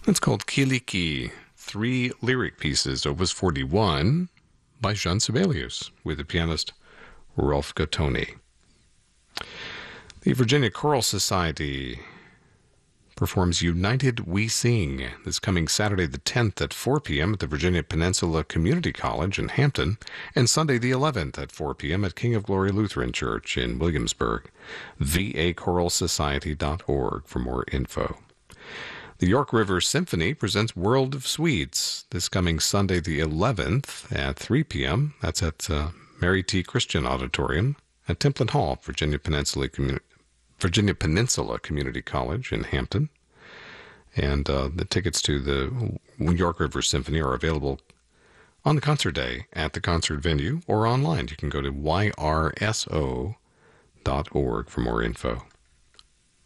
It's called Kiliki, three lyric pieces, Opus 41, by Jean Sibelius, with the pianist Rolf Gattoni. The Virginia Choral Society performs United We Sing this coming Saturday the 10th at 4 p.m. at the Virginia Peninsula Community College in Hampton, and Sunday the 11th at 4 p.m. at King of Glory Lutheran Church in Williamsburg. vachoralsociety.org for more info. The York River Symphony presents World of Swedes this coming Sunday the 11th at 3 p.m. That's at Mary T. Christian Auditorium at Templin Hall, Virginia Peninsula Community College in Hampton. And the tickets to the York River Symphony are available on the concert day at the concert venue or online. You can go to yrso.org for more info.